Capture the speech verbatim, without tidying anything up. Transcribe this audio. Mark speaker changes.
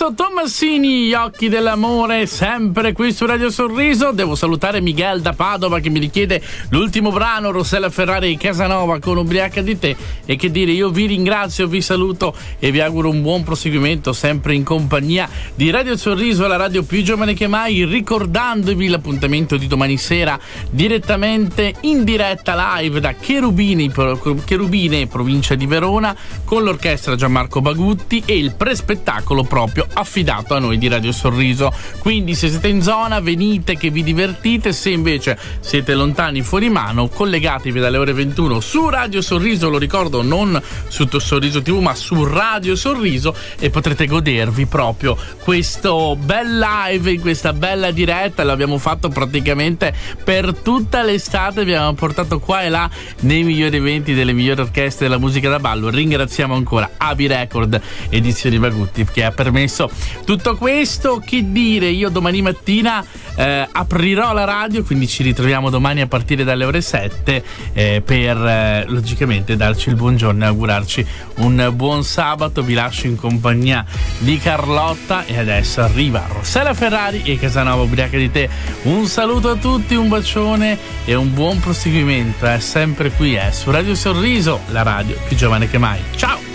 Speaker 1: Enzo Tommasini, Gli occhi dell'amore, sempre qui su Radio Sorriso. Devo salutare Miguel da Padova che mi richiede l'ultimo brano, Rossella Ferrari di Casanova con Ubriaca di te. E che dire, io vi ringrazio, vi saluto e vi auguro un buon proseguimento sempre in compagnia di Radio Sorriso, la radio più giovane che mai, ricordandovi l'appuntamento di domani sera direttamente in diretta live da Cherubini, Cherubine, provincia di Verona, con l'orchestra Gianmarco Bagutti e il prespettacolo proprio affidato a noi di Radio Sorriso. Quindi se siete in zona venite che vi divertite, se invece siete lontani fuori mano collegatevi dalle ore ventuno su Radio Sorriso, lo ricordo non su Sorriso tivù ma su Radio Sorriso, e potrete godervi proprio questo bel live in questa bella diretta. L'abbiamo fatto praticamente per tutta l'estate, abbiamo portato qua e là nei migliori eventi delle migliori orchestre della musica da ballo. Ringraziamo ancora Avi Record Edizioni Bagutti che ha permesso tutto questo. Che dire, io domani mattina eh, aprirò la radio, quindi ci ritroviamo domani a partire dalle ore sette eh, per eh, logicamente darci il buongiorno e augurarci un buon sabato. Vi lascio in compagnia di Carlotta e adesso arriva Rossella Ferrari e Casanova Ubriaca di te. Un saluto a tutti, un bacione e un buon proseguimento, è eh, sempre qui eh, su Radio Sorriso, la radio più giovane che mai. Ciao!